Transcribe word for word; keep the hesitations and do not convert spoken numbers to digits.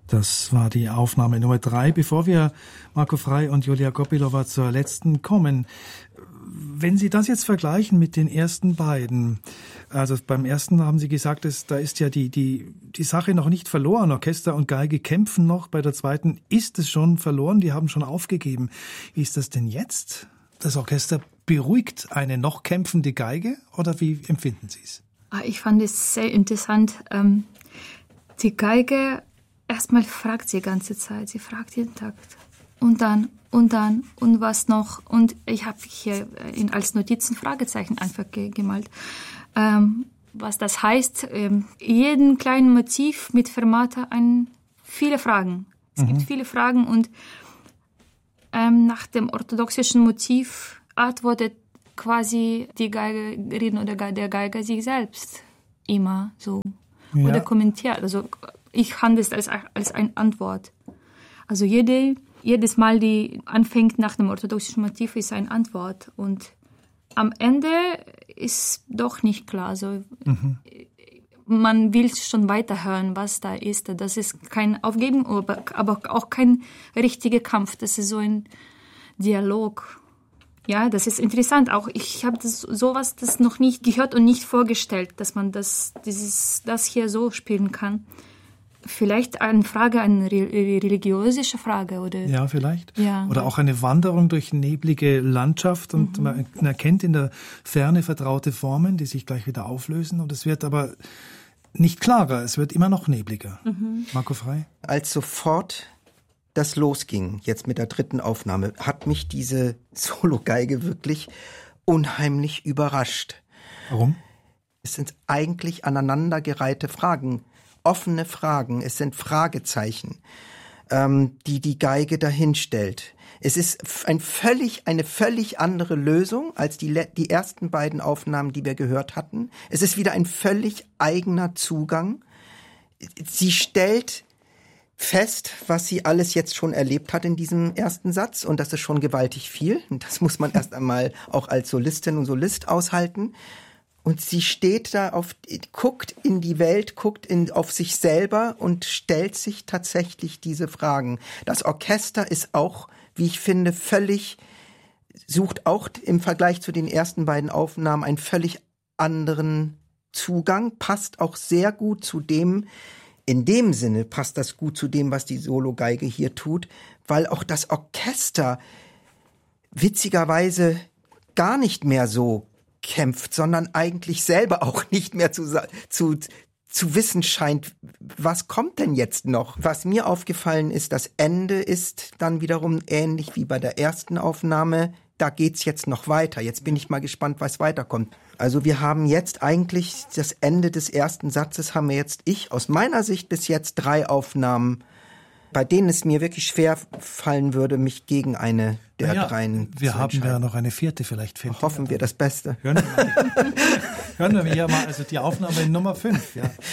Das war die Aufnahme Nummer drei. Bevor wir, Marco Frey und Julia Gopilova, zur letzten kommen, wenn Sie das jetzt vergleichen mit den ersten beiden, also beim ersten haben Sie gesagt, dass, da ist ja die, die, die Sache noch nicht verloren. Orchester und Geige kämpfen noch. Bei der zweiten ist es schon verloren. Die haben schon aufgegeben. Wie ist das denn jetzt? Das Orchester beruhigt eine noch kämpfende Geige, oder wie empfinden Sie es? Ich fand es sehr interessant. Die Geige erstmal fragt sie die ganze Zeit. Sie fragt jeden Tag. Und dann, und dann, und was noch? Und ich habe hier in, als Notizen Fragezeichen einfach ge- gemalt. Ähm, was das heißt, ähm, jeden kleinen Motiv mit Fermata ein, viele Fragen. Es mhm. gibt viele Fragen und ähm, nach dem orthodoxischen Motiv antwortet quasi die Geigerin oder der Geiger sich selbst immer so. Ja. Oder kommentiert. Also ich handle es als, als eine Antwort. Also jede, jedes Mal, die anfängt nach dem orthodoxischen Motiv, ist eine Antwort. Und am Ende ist doch nicht klar. Also mhm. man will schon weiterhören, was da ist. Das ist kein Aufgeben, aber, aber auch kein richtiger Kampf. Das ist so ein Dialog. Ja, das ist interessant. Auch ich habe das sowas das noch nicht gehört und nicht vorgestellt, dass man das dieses das hier so spielen kann. Vielleicht eine Frage, eine religiöse Frage oder ja, vielleicht. Ja. Oder auch eine Wanderung durch neblige Landschaft und mhm. man erkennt in der Ferne vertraute Formen, die sich gleich wieder auflösen und es wird aber nicht klarer, es wird immer noch nebliger. Mhm. Marco Frey? Als sofort das losging, jetzt mit der dritten Aufnahme, hat mich diese Solo-Geige wirklich unheimlich überrascht. Warum? Es sind eigentlich aneinandergereihte Fragen, offene Fragen, es sind Fragezeichen, ähm, die die Geige dahin stellt. Es ist ein völlig, eine völlig andere Lösung als die, die ersten beiden Aufnahmen, die wir gehört hatten. Es ist wieder ein völlig eigener Zugang. Sie stellt fest, was sie alles jetzt schon erlebt hat in diesem ersten Satz. Und das ist schon gewaltig viel. Und das muss man erst einmal auch als Solistin und Solist aushalten. Und sie steht da, auf, guckt in die Welt, guckt in, auf sich selber und stellt sich tatsächlich diese Fragen. Das Orchester ist auch, wie ich finde, völlig, sucht auch im Vergleich zu den ersten beiden Aufnahmen einen völlig anderen Zugang, passt auch sehr gut zu dem, in dem Sinne passt das gut zu dem, was die Solo-Geige hier tut, weil auch das Orchester witzigerweise gar nicht mehr so kämpft, sondern eigentlich selber auch nicht mehr zu, zu, zu wissen scheint, was kommt denn jetzt noch? Was mir aufgefallen ist, das Ende ist dann wiederum ähnlich wie bei der ersten Aufnahme. Da geht's jetzt noch weiter. Jetzt bin ich mal gespannt, was weiterkommt. Also wir haben jetzt eigentlich das Ende des ersten Satzes, haben wir jetzt, ich aus meiner Sicht bis jetzt drei Aufnahmen, bei denen es mir wirklich schwer fallen würde, mich gegen eine der naja, dreien wir zu haben entscheiden. ja noch eine vierte vielleicht finden. Hoffen wir das Beste. Hören wir, mal. Hören wir ja mal also die Aufnahme Nummer fünf. Ja.